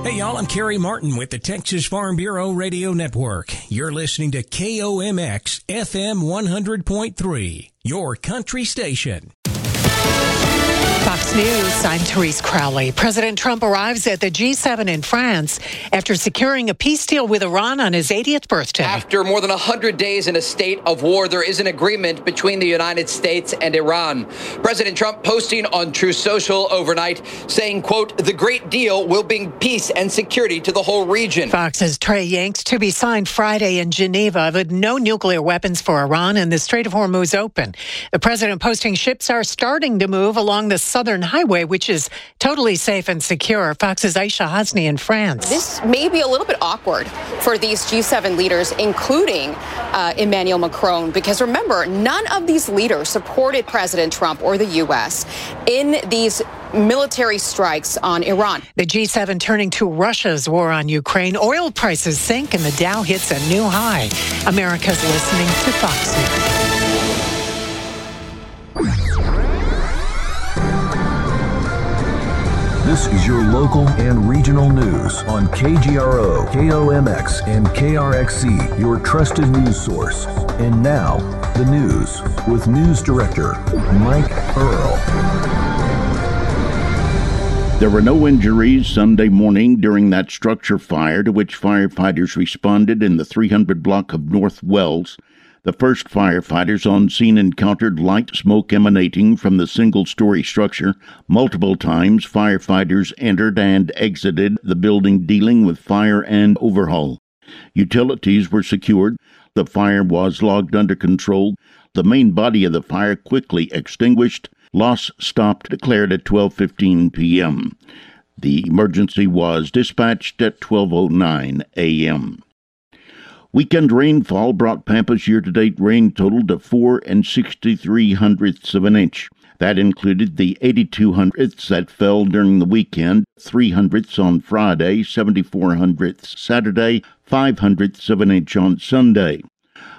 Hey y'all, I'm Kerry Martin with the Texas Farm Bureau Radio Network. You're listening to KOMX FM 100.3, your country station. Fox News, I'm Therese Crowley. President Trump arrives at the G7 in France after securing a peace deal with Iran on his 80th birthday. After more than 100 days in a state of war, there is an agreement between the United States and Iran. President Trump posting on Truth Social overnight saying, quote, the great deal will bring peace and security to the whole region. Fox's Trey Yanks to be signed Friday in Geneva with no nuclear weapons for Iran and the Strait of Hormuz open. The president posting ships are starting to move along the southern highway, which is totally safe and secure. Fox's Aisha Hasni in France. This may be a little bit awkward for these G7 leaders, including Emmanuel Macron, because remember, none of these leaders supported President Trump or the U.S. in these military strikes on Iran. The G7 turning to Russia's war on Ukraine. Oil prices sink and the Dow hits a new high. America's listening to Fox News. This is your local and regional news on KGRO, KOMX, and KRXC, your trusted news source. And now, the news with News Director Mike Earl. There were no injuries Sunday morning during that structure fire to which firefighters responded in the 300 block of North Wells. The first firefighters on scene encountered light smoke emanating from the single-story structure. Multiple times, firefighters entered and exited the building dealing with fire and overhaul. Utilities were secured. The fire was logged under control. The main body of the fire quickly extinguished. Loss stopped declared at 12:15 p.m. The emergency was dispatched at 12:09 a.m. Weekend rainfall brought Pampa's year-to-date rain total to 4 63/100ths of an inch. That included the 82/100ths that fell during the weekend, 300ths on Friday, 74/100ths Saturday, 500ths of an inch on Sunday.